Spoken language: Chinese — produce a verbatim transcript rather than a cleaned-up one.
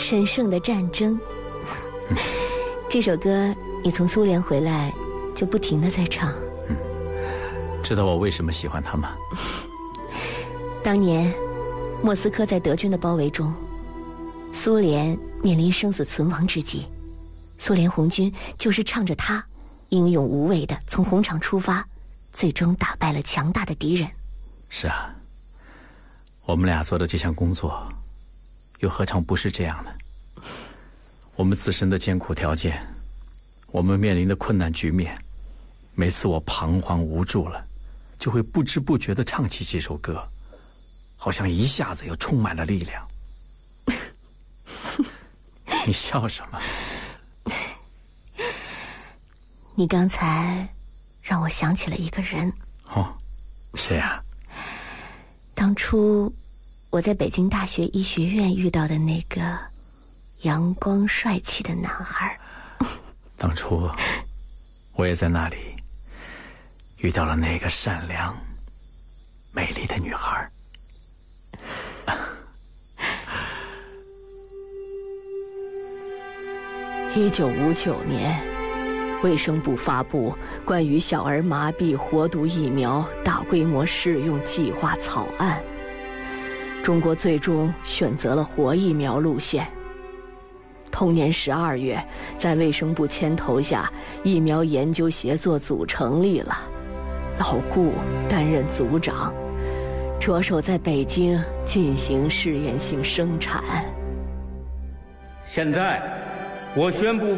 神圣的战争。嗯、这首歌你从苏联回来就不停地在唱。 嗯，知道我为什么喜欢它吗？ 当年莫斯科在德军的包围中，苏联面临生死存亡之际，苏联红军就是唱着它，英勇无畏地从红场出发，最终打败了强大的敌人。 是啊，我们俩做的这项工作又何尝不是这样呢？我们自身的艰苦条件，我们面临的困难局面，每次我彷徨无助了，就会不知不觉地唱起这首歌，好像一下子又充满了力量。你笑什么？ 你刚才让我想起了一个人。 哦，谁啊？ 当初我在北京大学医学院遇到的那个阳光帅气的男孩。 当初我也在那里遇到了那个善良美丽的女孩。 一九五九年，卫生部发布关于小儿麻痹活毒疫苗大规模试用计划草案。中国最终选择了活疫苗路线。同年十二月，在卫生部牵头下，疫苗研究协作组成立了，老顾担任组长，着手在北京进行试验性生产。 现在，我宣布。